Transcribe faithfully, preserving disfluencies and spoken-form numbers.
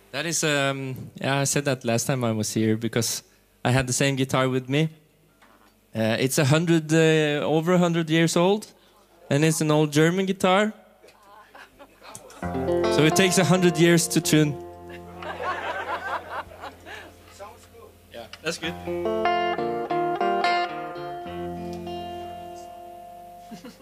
That is, um, yeah, I said that last time I was here because I had the same guitar with me. Uh, it's a hundred, uh, over a hundred years old, and it's an old German guitar. So it takes a hundred years to tune. Sounds good. Yeah, that's good.